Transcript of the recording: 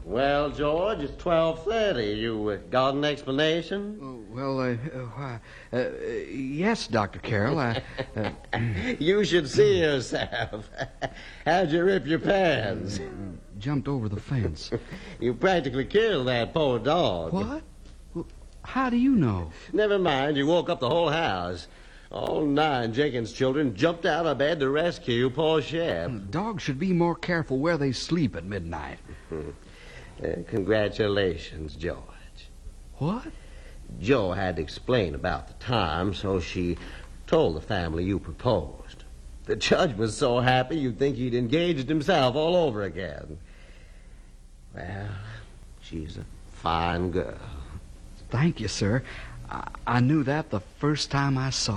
Well, George, it's 12:30. You got an explanation? Yes, Dr. Carroll. You should see yourself. How'd you rip your pants? Jumped over the fence. You practically killed that poor dog. What? Well, how do you know? Never mind, you woke up the whole house. All 9 Jenkins children jumped out of bed to rescue poor Shep. Dogs should be more careful where they sleep at midnight. Congratulations, George. What? Jo had to explain about the time, so she told the family you proposed. The judge was so happy you'd think he'd engaged himself all over again. Well, she's a fine girl. Thank you, sir. I knew that the first time I saw